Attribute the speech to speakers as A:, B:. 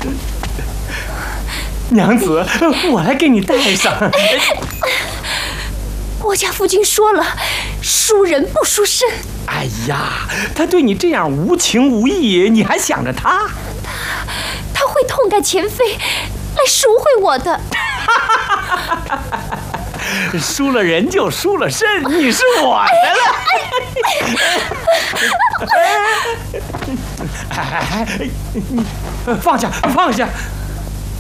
A: 娘子，我来给你带上。
B: 我家父亲说了，输人不输身。
A: 哎呀，他对你这样无情无义，你还想着他？
B: 他会痛改前非，来赎回我的。
A: 输了人就输了身，你是我的了。放下，放下。